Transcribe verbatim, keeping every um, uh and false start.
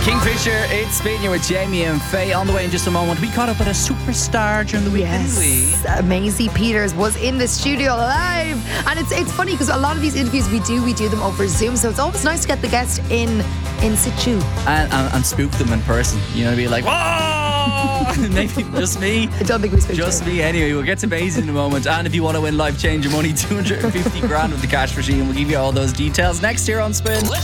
Kingfisher, it's Spin You with Jamie and Faye. On the way in just a moment, we caught up with a superstar during the week, yes. didn't we? Maisie Peters was in the studio live. And it's it's funny because a lot of these interviews we do, we do them over Zoom. So it's always nice to get the guest in in situ. And, and, and spook them in person. You know, be like, whoa! Maybe just me. I don't think we spoke Just me. Anyway, we'll get to Maisie in a moment. And if you want to win life-changing money, two hundred fifty grand with the cash machine, we'll give you all those details next year on Spin.